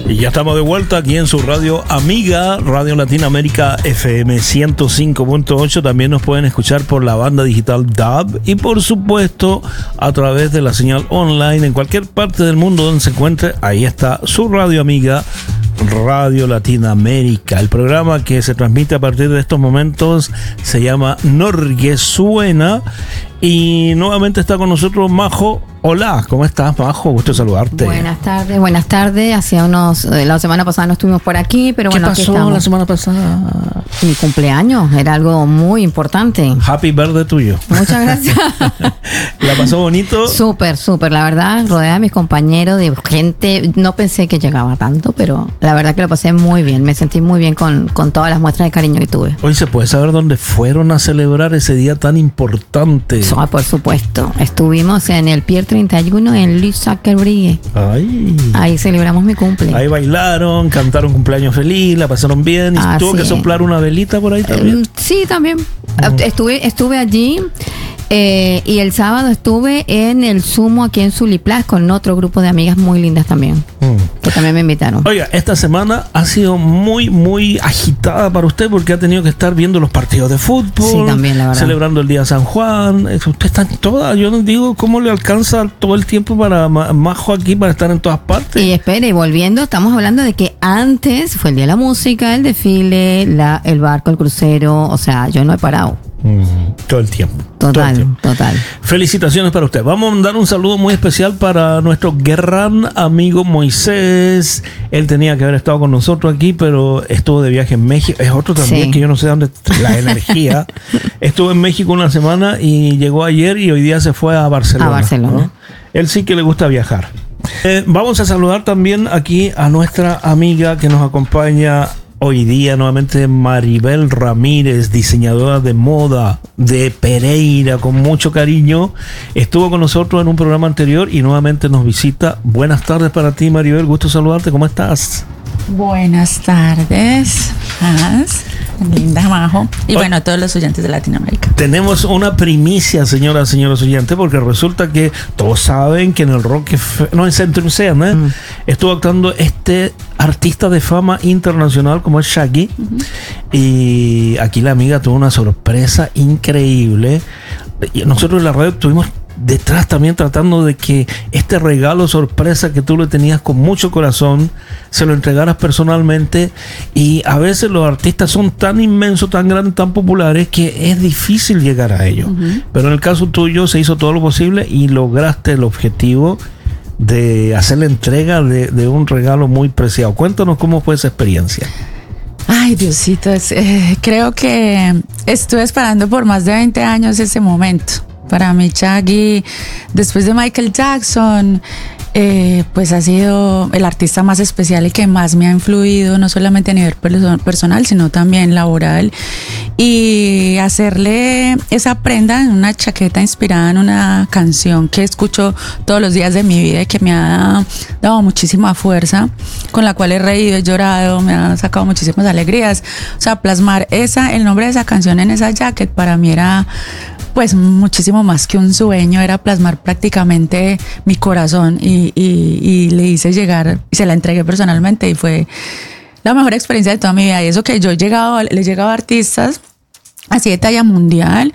Y ya estamos de vuelta aquí en su radio amiga, Radio Latinoamérica FM 105.8. También nos pueden escuchar por la banda digital DAB y por supuesto a través de la señal online en cualquier parte del mundo donde se encuentre. Ahí está su radio amiga, Radio Latinoamérica. El programa que se transmite a partir de estos momentos se llama Norge Suena. Y nuevamente está con nosotros Majo. Hola, ¿cómo estás, Majo? Gusto saludarte. Buenas tardes. La semana pasada no estuvimos por aquí, pero bueno, aquí estamos. ¿Qué pasó la semana pasada? Mi cumpleaños, era algo muy importante. Happy birthday tuyo. Muchas gracias. ¿La pasó bonito? Súper, la verdad, rodeada de mis compañeros, de gente. No pensé que llegaba tanto, pero la verdad que lo pasé muy bien. Me sentí muy bien con todas las muestras de cariño que tuve. Hoy se puede saber dónde fueron a celebrar ese día tan importante. Por supuesto. Estuvimos en el Pier 31 en Luis Sackerbrigge. Ahí celebramos mi cumple. Ahí bailaron, cantaron cumpleaños feliz, la pasaron bien. ¿Y tuvo que soplar una velita por ahí también? Sí, también. Estuve allí. Y el sábado estuve en el Sumo aquí en Suliplas con otro grupo de amigas muy lindas también, que también me invitaron. Oiga, esta semana ha sido muy agitada para usted porque ha tenido que estar viendo los partidos de fútbol, sí, también, la verdad, celebrando el día de San Juan. Usted está en todas. Yo no digo cómo le alcanza todo el tiempo para Majo aquí para estar en todas partes. Y espere, volviendo, estamos hablando de que antes fue el día de la música, el desfile, el barco, el crucero. O sea, yo no he parado. Todo el tiempo. Total. Felicitaciones para usted. Vamos a mandar un saludo muy especial para nuestro gran amigo Moisés. Él tenía que haber estado con nosotros aquí, pero estuvo de viaje en México. Es otro también, sí, que yo no sé dónde la energía. Estuvo en México una semana y llegó ayer y hoy día se fue a Barcelona. ¿No? Él sí que le gusta viajar. Vamos a saludar también aquí a nuestra amiga que nos acompaña hoy día nuevamente, Maribel Ramírez, diseñadora de moda de Pereira, con mucho cariño. Estuvo con nosotros en un programa anterior y nuevamente nos visita. Buenas tardes para ti, Maribel, gusto saludarte, ¿cómo estás? Buenas tardes, linda Majo, y bueno, a todos los oyentes de Latinoamérica. Tenemos una primicia, señoras oyentes, porque resulta que todos saben que en el en Centrum Scene estuvo actuando este artista de fama internacional como es Shaggy, y aquí la amiga tuvo una sorpresa increíble. Y nosotros en la radio estuvimos detrás también tratando de que este regalo sorpresa que tú le tenías con mucho corazón se lo entregaras personalmente, y a veces los artistas son tan inmensos, tan grandes, tan populares que es difícil llegar a ellos, pero en el caso tuyo se hizo todo lo posible y lograste el objetivo de hacer la entrega de un regalo muy preciado. Cuéntanos cómo fue esa experiencia. Ay, Diosito, creo que estuve esperando por más de 20 años ese momento. Para mí, Shaggy, después de Michael Jackson, pues ha sido el artista más especial y que más me ha influido, no solamente a nivel personal, sino también laboral. Y hacerle esa prenda en una chaqueta inspirada en una canción que escucho todos los días de mi vida y que me ha dado muchísima fuerza, con la cual he reído, he llorado, me ha sacado muchísimas alegrías. O sea, plasmar el nombre de esa canción en esa jacket para mí era pues muchísimo más que un sueño, era plasmar prácticamente mi corazón y le hice llegar y se la entregué personalmente y fue la mejor experiencia de toda mi vida. Y eso que le he llegado a artistas así de talla mundial,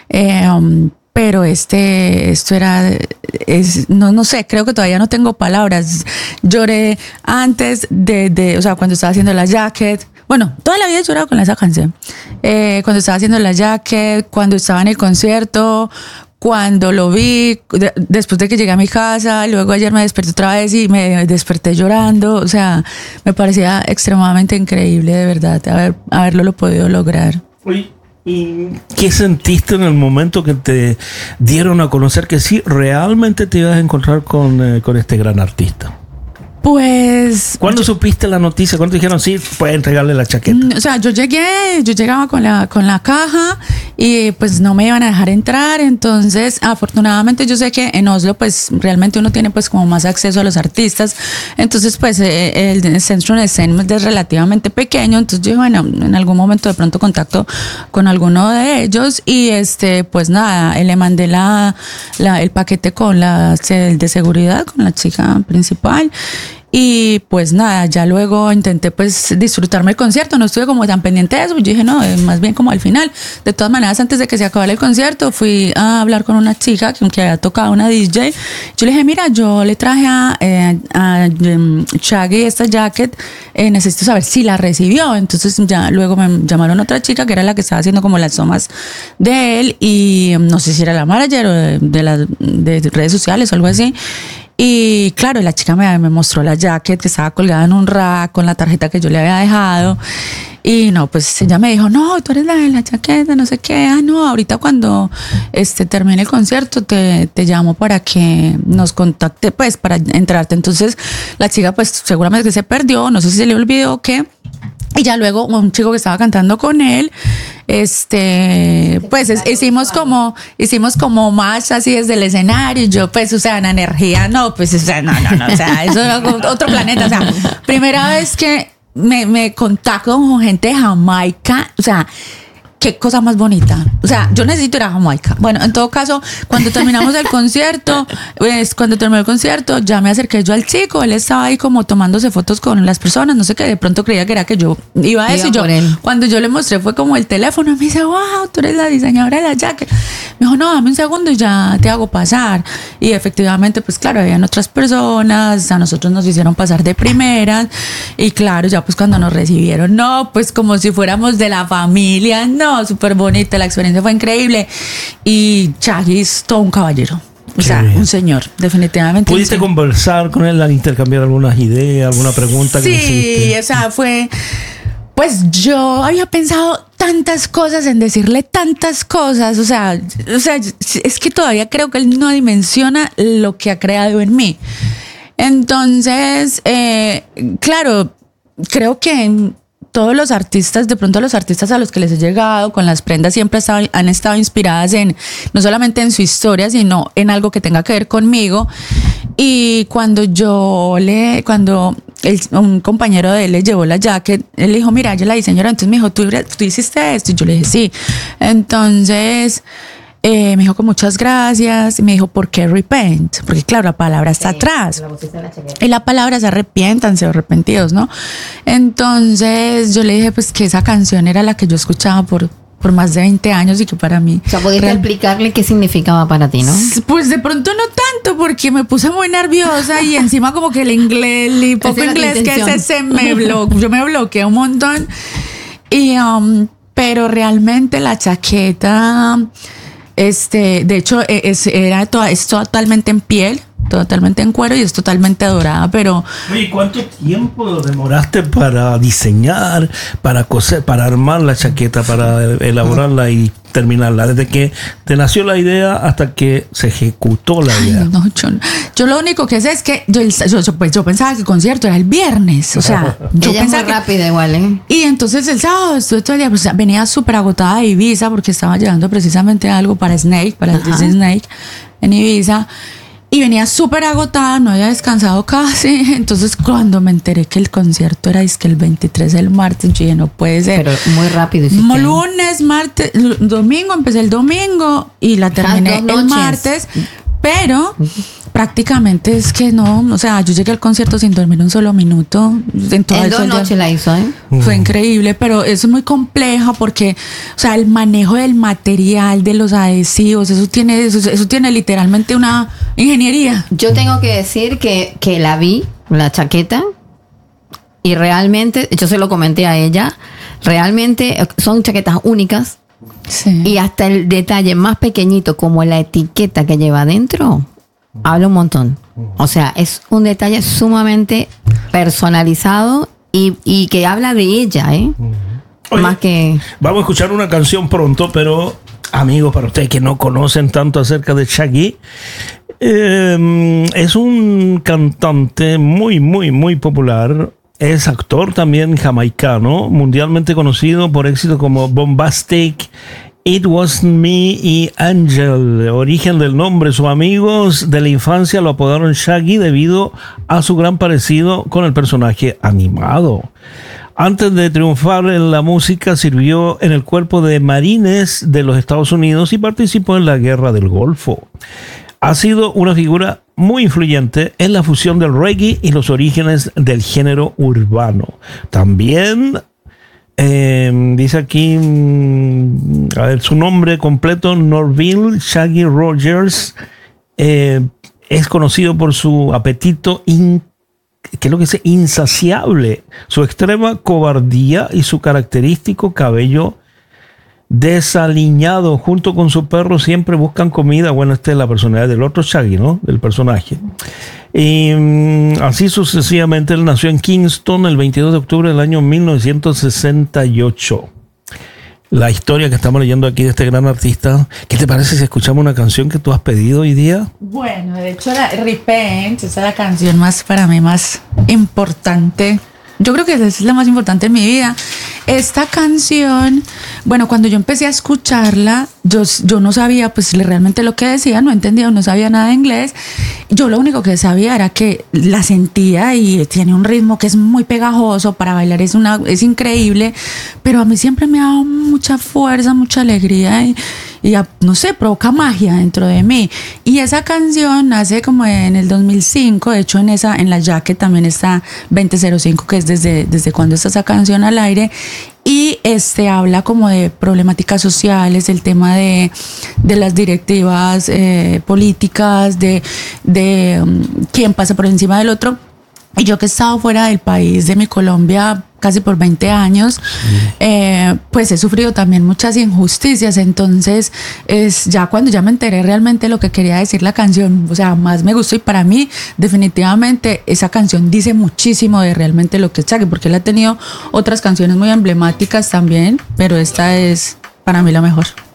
pero esto era, no sé, creo que todavía no tengo palabras. Lloré antes o sea, cuando estaba haciendo la jacket. Bueno, toda la vida he llorado con esa canción. Cuando estaba haciendo la jacket, cuando estaba en el concierto, cuando lo vi, después de que llegué a mi casa, luego ayer me desperté otra vez y me desperté llorando. O sea, me parecía extremadamente increíble, de verdad, haberlo podido lograr. ¿Y qué sentiste en el momento que te dieron a conocer que sí, realmente te ibas a encontrar con este gran artista? Pues... ¿Cuándo supiste la noticia? ¿Cuándo dijeron sí, puedes entregarle la chaqueta? O sea, yo llegaba con la caja y pues no me iban a dejar entrar. Entonces, afortunadamente yo sé que en Oslo pues realmente uno tiene pues como más acceso a los artistas. Entonces pues el Centrum Scene es relativamente pequeño. Entonces yo, bueno, en algún momento de pronto contacto con alguno de ellos y pues nada, le mandé el paquete con la de seguridad, con la chica principal. Y pues nada, ya luego intenté pues disfrutarme el concierto, no estuve como tan pendiente de eso, yo dije no, más bien como al final. De todas maneras, antes de que se acabara el concierto, fui a hablar con una chica que había tocado una DJ. Yo le dije, mira, yo le traje a Shaggy esta jacket, necesito saber si la recibió. Entonces ya luego me llamaron otra chica que era la que estaba haciendo como las tomas de él, y no sé si era la manager o de redes sociales o algo así. Y claro, la chica me mostró la jacket que estaba colgada en un rack con la tarjeta que yo le había dejado. Y no, pues ella me dijo, no, tú eres la de la chaqueta, no sé qué. Ah, no, ahorita cuando termine el concierto te llamo para que nos contacte, pues para entrarte. Entonces la chica pues seguramente que se perdió, no sé si se le olvidó o qué. Y ya luego un chico que estaba cantando con él, pues hicimos como más así desde el escenario. Y yo pues, o sea, en energía, no, pues, o sea, no, o sea, eso era otro planeta. O sea, primera vez que me contacto con gente de Jamaica, o sea, qué cosa más bonita. O sea, yo necesito ir a Jamaica. Bueno, en todo caso, cuando terminamos el concierto, cuando terminó el concierto, ya me acerqué yo al chico. Él estaba ahí como tomándose fotos con las personas, no sé qué. De pronto creía que era que yo iba a eso. Y yo, cuando yo le mostré, fue como el teléfono. Me dice, wow, tú eres la diseñadora de la jacket. Me dijo, no, dame un segundo y ya te hago pasar. Y efectivamente, pues claro, habían otras personas. A nosotros nos hicieron pasar de primeras. Y claro, ya pues cuando nos recibieron, no, pues como si fuéramos de la familia, no, súper bonita, la experiencia fue increíble. Y Shaggy es todo un caballero. O sea, un señor, definitivamente. ¿Pudiste conversar con él, intercambiar algunas ideas, alguna pregunta que le hiciste? Sí, o sea, fue... Pues yo había pensado tantas cosas en decirle tantas cosas, o sea, es que todavía creo que él no dimensiona lo que ha creado en mí. Entonces, claro, creo que todos los artistas, de pronto los artistas a los que les he llegado con las prendas siempre han estado inspiradas en, no solamente en su historia, sino en algo que tenga que ver conmigo. Y cuando un compañero de él le llevó la jacket, él le dijo, mira, yo la diseñadora. Entonces me dijo, ¿tú hiciste esto? Y yo le dije, sí. Entonces me dijo, con muchas gracias. Y me dijo, ¿por qué repent? Porque claro, la palabra está atrás. Y la palabra es arrepiéntanse o arrepentidos, ¿no? Entonces yo le dije, pues que esa canción era la que yo escuchaba por más de 20 años y que para mí... O sea, ¿pudiste explicarle qué significaba para ti, no? Pues de pronto no tanto, porque me puse muy nerviosa y encima como que el inglés, el poco inglés que es ese, yo me bloqueé un montón. Y, pero realmente la chaqueta, de hecho, es totalmente en piel, totalmente en cuero y es totalmente dorada, pero... Oye, ¿cuánto tiempo demoraste para diseñar, para coser, para armar la chaqueta, para elaborarla y terminarla? Desde que te nació la idea hasta que se ejecutó la idea. No, yo lo único que sé es que yo pensaba que el concierto era el viernes, o sea, yo ella pensaba es muy rápida igual, ¿eh? Y entonces el sábado estuve todo el día, pues venía súper agotada de Ibiza porque estaba llevando precisamente algo para Snake, para Disney Snake en Ibiza. Y venía súper agotada, no había descansado casi. Entonces cuando me enteré que el concierto era el 23 del martes, yo dije, no puede ser. Pero muy rápido. Lunes, martes, domingo, empecé el domingo y la terminé el martes. Pero prácticamente es que no, o sea, yo llegué al concierto sin dormir un solo minuto. En 2 noches la hizo, ¿eh? Fue increíble, pero es muy compleja porque, o sea, el manejo del material, de los adhesivos, eso tiene literalmente una ingeniería. Yo tengo que decir que la vi, la chaqueta, y realmente, yo se lo comenté a ella, realmente son chaquetas únicas. Sí. Y hasta el detalle más pequeñito, como la etiqueta que lleva adentro, habla un montón. O sea, es un detalle sumamente personalizado y que habla de ella, ¿eh? Oye, más que... Vamos a escuchar una canción pronto, pero amigos, para ustedes que no conocen tanto acerca de Shaggy, es un cantante muy, muy, muy popular. Es actor también jamaicano, mundialmente conocido por éxitos como Bombastic, It Wasn't Me y Angel. Origen del nombre, sus amigos de la infancia lo apodaron Shaggy debido a su gran parecido con el personaje animado. Antes de triunfar en la música, sirvió en el cuerpo de marines de los Estados Unidos y participó en la Guerra del Golfo. ha sido una figura muy influyente en la fusión del reggae y los orígenes del género urbano. También dice aquí, a ver, su nombre completo, Norville Shaggy Rogers, es conocido por su apetito que es lo que dice, insaciable, su extrema cobardía y su característico cabello desaliñado. Junto con su perro siempre buscan comida. Bueno, esta es la personalidad del otro Shaggy, ¿no? Del personaje. Y así sucesivamente. Él nació en Kingston el 22 de octubre del año 1968. La historia que estamos leyendo aquí de este gran artista. ¿Qué te parece si escuchamos una canción que tú has pedido hoy día? Bueno, de hecho la Repent, esa es la canción para mí más importante. Yo creo que esa es la más importante en mi vida. Esta canción, bueno, cuando yo empecé a escucharla, yo no sabía pues realmente lo que decía, no entendía, no sabía nada de inglés. Yo lo único que sabía era que la sentía y tiene un ritmo que es muy pegajoso, para bailar es increíble, pero a mí siempre me ha dado mucha fuerza, mucha alegría y no sé, provoca magia dentro de mí. Y esa canción nace como en el 2005, de hecho en la jacket también está 2005, que es desde cuando está esa canción al aire. Y habla como de problemáticas sociales, el tema de las directivas políticas, de quién pasa por encima del otro. Y yo que he estado fuera del país, de mi Colombia, casi por 20 años, pues he sufrido también muchas injusticias. Entonces, cuando ya me enteré realmente lo que quería decir la canción, o sea, más me gustó. Y para mí, definitivamente, esa canción dice muchísimo de realmente lo que es Shaggy, porque él ha tenido otras canciones muy emblemáticas también, pero esta es para mí la mejor.